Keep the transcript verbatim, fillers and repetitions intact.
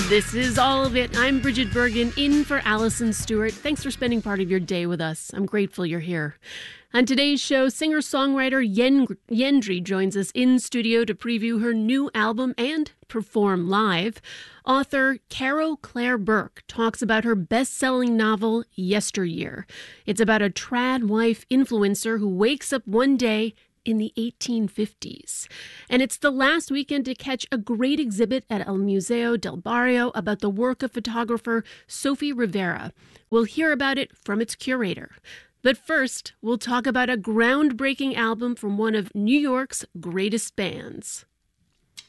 This is All of It. I'm Bridget Bergen, in for Allison Stewart. Thanks for spending part of your day with us. I'm grateful you're here. On today's show, singer-songwriter Yen- Yendri joins us in studio to preview her new album and perform live. Author Carol Claire Burke talks about her best-selling novel, Yesteryear. It's about a trad wife influencer who wakes up one day in the eighteen fifties. And it's the last weekend to catch a great exhibit at El Museo del Barrio about the work of photographer Sophie Rivera. We'll hear about it from its curator. But first, we'll talk about a groundbreaking album from one of New York's greatest bands.